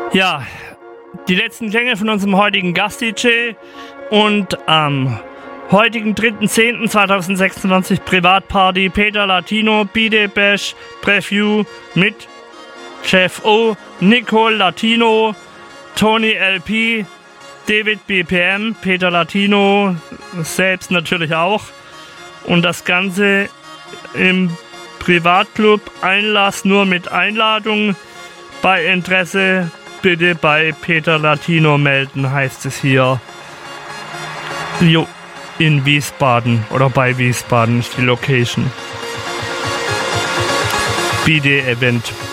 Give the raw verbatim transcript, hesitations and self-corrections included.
Ja, die letzten Klänge von unserem heutigen Gast-D J und am heutigen dritten zehnten zweitausendsechsundzwanzig Privatparty Peter Latino, B-Day Bash, Preview mit Chef O, Nicole Latino, Tony L P, David B P M, Peter Latino selbst natürlich auch und das Ganze im Privatclub, Einlass nur mit Einladung, bei Interesse bitte bei Peter Latino melden, heißt es hier. Jo, in Wiesbaden oder bei Wiesbaden ist die Location. B-Day Event.